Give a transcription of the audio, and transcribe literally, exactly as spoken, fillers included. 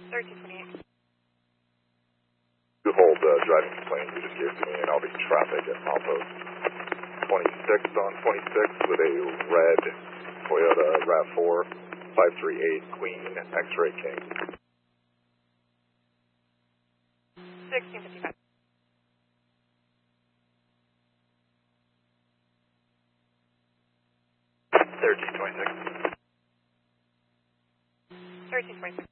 thirteen twenty-eight. You hold the uh, driving plane you just gave to me, and I'll be traffic at milepost twenty-six on twenty-six with a red Toyota RAV four five three eight Queen X-Ray King. sixteen fifty-five. thirteen twenty-six. thirteen twenty-six.